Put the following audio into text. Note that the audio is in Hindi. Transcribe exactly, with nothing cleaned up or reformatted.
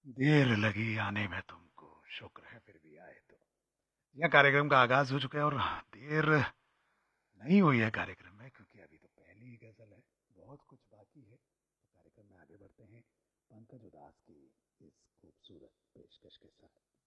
देर लगी आने में तुमको, शुक्र है फिर भी आए तो। यह कार्यक्रम का आगाज हो चुका है और देर नहीं हुई है कार्यक्रम में, क्योंकि अभी तो पहली ही गजल है, बहुत कुछ बाकी है। तो कार्यक्रम में आगे बढ़ते हैं पंकज उदास की इस खूबसूरत पेशकश के साथ।